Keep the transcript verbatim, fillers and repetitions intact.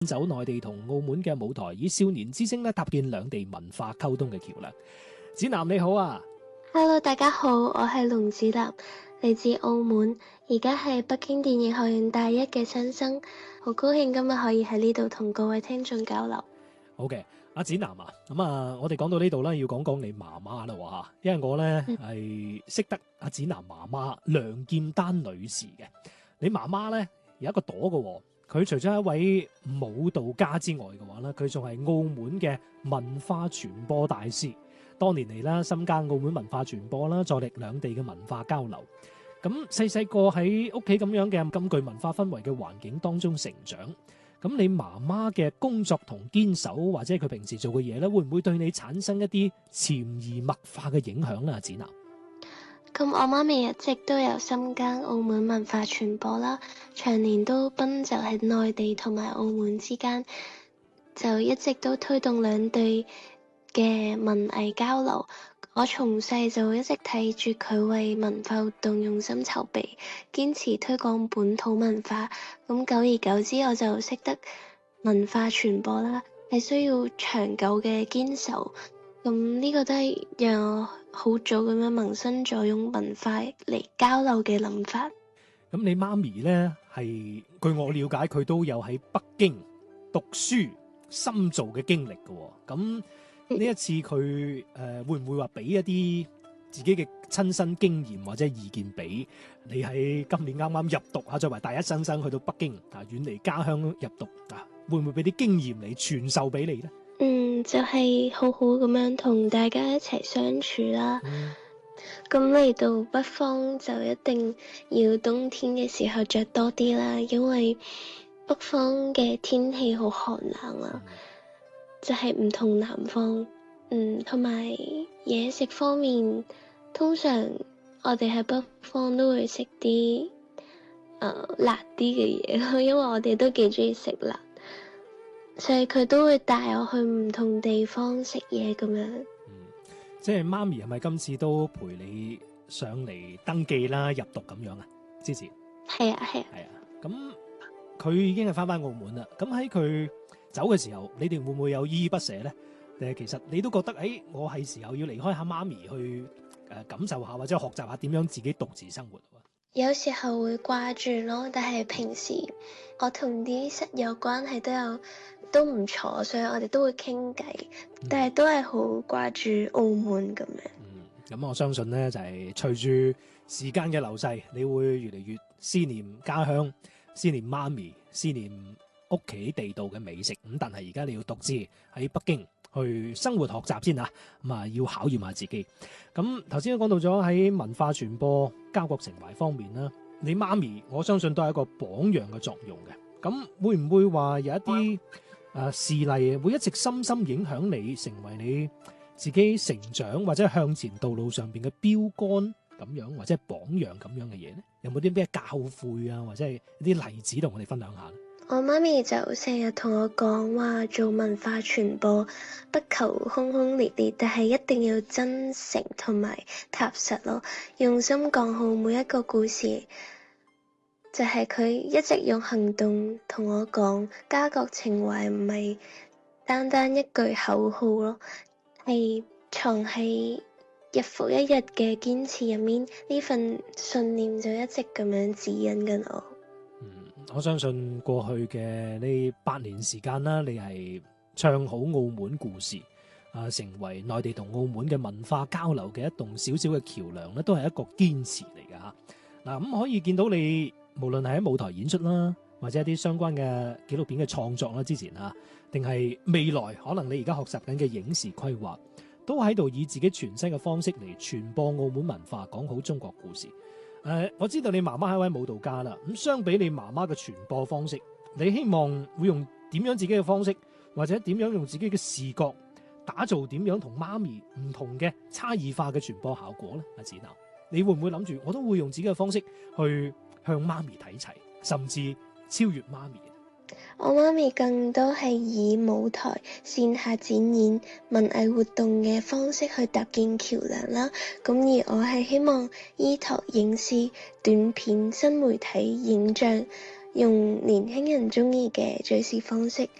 走內地同澳門嘅舞台，以少年之聲咧搭建兩地文化溝通嘅橋梁。子楠你好啊 Hello，大家好，我係龍子楠，嚟自澳門，而家係北京電影學院大一嘅新生，好高興今日可以喺呢度同各位聽眾交流。 好嘅，阿子楠啊，咁啊，我哋講到呢度啦，要講講你媽媽啦喎嚇，因為我咧係識得阿子楠媽媽梁劍丹女士嘅。你媽媽咧有一個朵嘅喎，佢除咗係一位舞蹈家之外嘅話咧，佢仲係澳門嘅文化傳播大師。多年嚟啦，深耕澳門文化傳播啦，助力兩地嘅文化交流。咁細細個喺屋企咁樣嘅咁具文化氛圍嘅環境當中成長。咁你媽媽嘅工作同堅守，或者佢平時做嘅嘢咧，會唔會對你產生一啲潛移默化嘅影響咧？子楠， 咁我媽咪一直都有深耕澳門文化傳播啦，長年都奔走喺內地同埋澳門之間，就一直都推動兩地嘅文藝交流。我從細就一直睇住佢為文化活動用心籌備，堅持推廣本土文化。咁久而久之，我就識得文化傳播啦，係需要長久嘅堅守。咁呢個都係讓我好早咁樣萌生咗用文化嚟交流嘅諗法。 咁你媽咪咧係據我了解，佢都有喺北京讀書深造嘅經歷嘅。咁呢一次佢誒、呃、會唔會話俾一啲自己嘅親身經驗或者意見俾你？喺今年啱啱入讀啊，作為大一新生去到北京啊，遠離家鄉入讀啊，會唔會俾啲經驗你傳授俾你咧？ 嗯，就係、是、好好咁樣同大家一齊相處啦。咁嚟、嗯、到北方就一定要冬天嘅時候着多啲啦，因為北方嘅天氣好寒冷啦。嗯就係唔同南方，嗯，同埋嘢食方面，通常我哋喺北方都會食啲誒辣啲嘅嘢咯，因為我哋都幾中意食辣，所以佢都會帶我去唔同地方食嘢咁樣。 嗯，即係媽咪係咪今次都陪你上嚟登記啦、入讀咁樣啊？之前係啊係啊係啊，咁佢已經係翻返澳門啦。咁喺佢走嘅時候，你哋會唔會有依依不捨咧？誒，其實你都覺得，誒、哎，我係時候要離開下媽咪去誒、呃、感受下，或者學習下點樣自己獨自生活。 有時候會掛住咯，但係平時我同啲室友關係都有都唔錯，所以我哋都會傾偈，嗯、但係都係好掛住澳門咁樣。 嗯，咁我相信咧，就係、是、隨住時間嘅流逝，你會越嚟越思念家鄉，思念媽咪，思念屋企地道嘅美食。咁但係而家你要獨自喺北京去生活學習先啊，咁啊要考驗下自己。咁頭先都講到咗喺文化傳播、家國情懷方面啦，你媽咪我相信都係一個榜樣嘅作用嘅。咁會唔會話有一啲誒、呃、事例會一直深深影響你，成為你自己成長或者向前道路上邊嘅標杆咁樣，或者係榜樣咁樣嘅嘢咧？有冇啲咩教誨啊，或者係一啲例子同我哋分享下咧？ 我媽咪就成日同我講話，做文化傳播不求轟轟烈烈，但係一定要真誠同埋踏實咯，用心講好每一個故事。就係、是、佢一直用行動同我講，家國情懷唔係單單一句口號咯，係藏喺日復一日嘅堅持入面，呢份信念就一直咁樣指引緊我。 我相信過去嘅呢八年時間啦，你係唱好澳門故事啊，成為內地同澳門嘅文化交流嘅一棟小小嘅橋梁咧，都係一個堅持嚟嘅嚇。嗱，咁可以見到你無論係喺舞台演出啦，或者一啲相關嘅紀錄片嘅創作啦，之前嚇，定係未來可能你而家學習緊嘅影視規劃，都喺度以自己全新嘅方式嚟傳播澳門文化，講好中國故事。誒、呃，我知道你媽媽係一位舞蹈家啦。咁相比你媽媽嘅傳播方式，你希望會用點樣自己嘅方式，或者點樣用自己嘅視覺打造點樣同媽咪唔同嘅差異化嘅傳播效果咧？阿子楠，你會唔會諗住我都會用自己嘅方式去向媽咪睇齊，甚至超越媽咪？ 我媽咪更多係以舞台、線下展演、文藝活動嘅方式去搭建橋樑啦。咁而我係希望依託影視、短片、新媒體、影像， 用年輕人鍾意嘅敘事方式